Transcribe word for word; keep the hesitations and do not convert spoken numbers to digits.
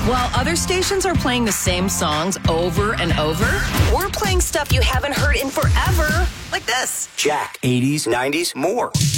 While other stations are playing the same songs over and over, we're playing stuff you haven't heard in forever, like this. Jack, eighties, nineties, more.